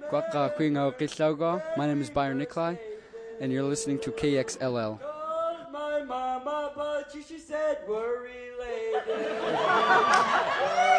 My name is Byron Nikolai, and you're listening to KXLL. Called my mama, but she said we're related.